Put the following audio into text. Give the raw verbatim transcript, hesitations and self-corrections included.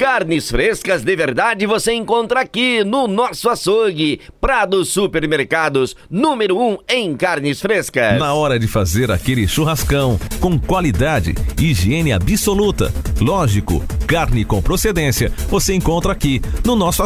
Carnes frescas de verdade você encontra aqui no nosso açougue. Prado Supermercados, número um em carnes frescas. Na hora de fazer aquele churrascão, com qualidade, higiene absoluta, lógico, carne com procedência, você encontra aqui no nosso